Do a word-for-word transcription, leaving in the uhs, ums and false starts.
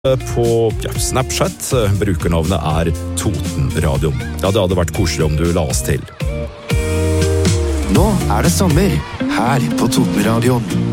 på ja, Snapchat. Brukernavnet er Totenradioen. Ja, det hadde vært koselig om du la oss til. Nå er det sommer, her på Totenradioen.